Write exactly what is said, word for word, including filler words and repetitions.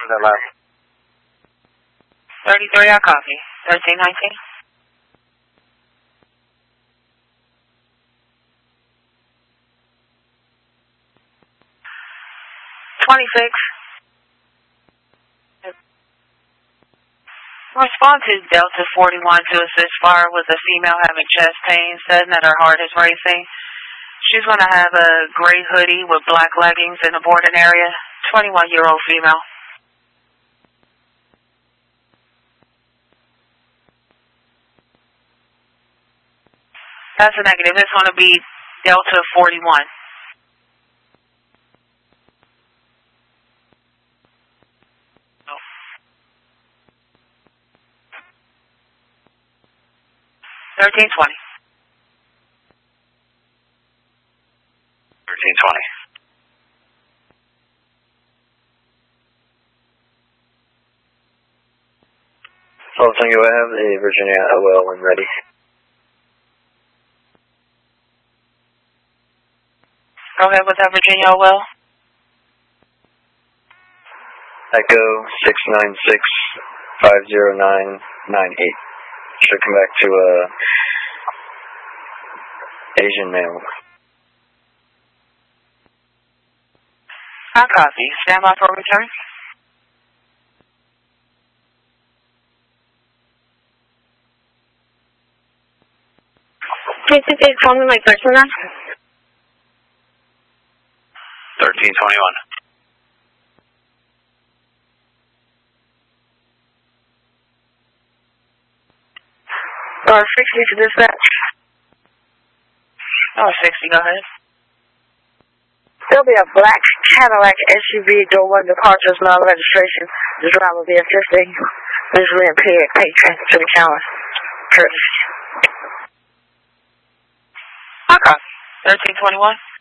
that last? thirty-three, I copy. thirteen nineteen. twenty-six. Response is Delta forty-one to assist fire with a female having chest pain, sudden that her heart is racing. She's going to have a gray hoodie with black leggings in the boarding area. twenty-one-year-old female. That's a negative. It's going to be Delta forty-one. thirteen twenty. thirteen twenty. Sultan, you have the Virginia O L when ready. Go ahead with that Virginia O L. Echo six nine six five zero nine nine eight. Should come back to a Asian male. I copy. Stand by for return. This is it. Call me my personal. thirteen twenty-one. Or sixty to dispatch. Oh, sixty, go ahead. There'll be a black Cadillac S U V, door one departures, non-registration. The driver will be assisting visually impaired patron to the counter. Courtesy. I copy. thirteen twenty-one.